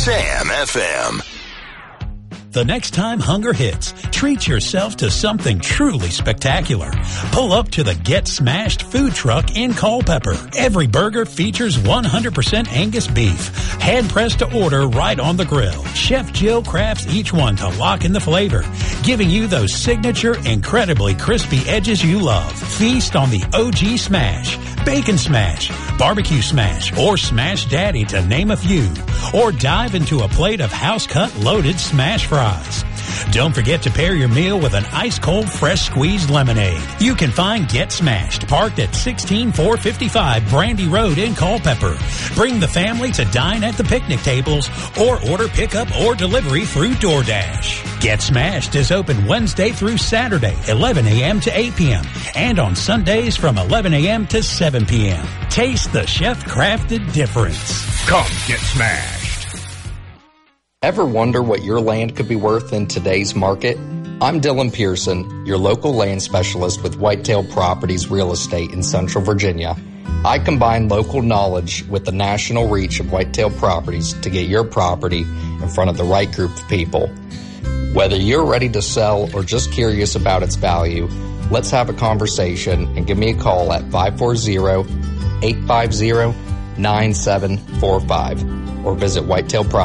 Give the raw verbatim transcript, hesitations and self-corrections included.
Sam F M. The next time hunger hits, treat yourself to something truly spectacular. Pull up to the Get Smashed food truck in Culpeper. Every burger features one hundred percent Angus beef, hand-pressed to order right on the grill. Chef Jill crafts each one to lock in the flavor, giving you those signature, incredibly crispy edges you love. Feast on the O G Smash, Bacon Smash, Barbecue Smash, or Smash Daddy, to name a few. Or dive into a plate of house-cut loaded smash fries. Don't forget to pair your meal with an ice-cold, fresh-squeezed lemonade. You can find Get Smashed, parked at sixteen four fifty-five Brandy Road in Culpeper. Bring the family to dine at the picnic tables or order pickup or delivery through DoorDash. Get Smashed is open Wednesday through Saturday, eleven a.m. to eight p.m. and on Sundays from eleven a.m. to seven p.m. Taste the chef-crafted difference. Come get smashed. Ever wonder what your land could be worth in today's market? I'm Dylan Pearson, your local land specialist with Whitetail Properties Real Estate in Central Virginia. I combine local knowledge with the national reach of Whitetail Properties to get your property in front of the right group of people. Whether you're ready to sell or just curious about its value, let's have a conversation and give me a call at five four zero, eight five zero, nine seven four five or visit Whitetail Properties.